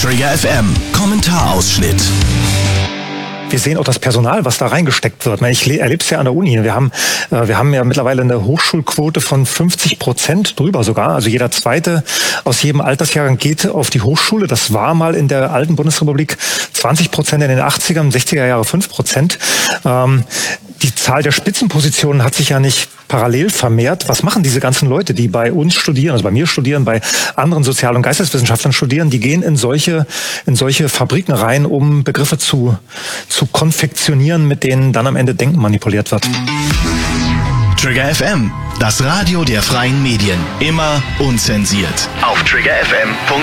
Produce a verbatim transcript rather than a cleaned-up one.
Trigger F M, Kommentarausschnitt. Wir sehen auch das Personal, was da reingesteckt wird. Ich erlebe es ja an der Uni. Wir haben, äh, wir haben ja mittlerweile eine Hochschulquote von fünfzig Prozent drüber sogar. Also jeder Zweite aus jedem Altersjahrgang geht auf die Hochschule. Das war mal in der alten Bundesrepublik zwanzig Prozent, in den achtzigern, sechziger Jahre fünf Prozent. Ähm, die Zahl der Spitzenpositionen hat sich ja nicht parallel vermehrt. Was machen diese ganzen Leute, die bei uns studieren, also bei mir studieren, bei anderen Sozial- und Geisteswissenschaftlern studieren? Die gehen in solche, in solche Fabriken rein, um Begriffe zu, zu konfektionieren, mit denen dann am Ende Denken manipuliert wird. Trigger F M, das Radio der freien Medien. Immer unzensiert. Auf trigger f m punkt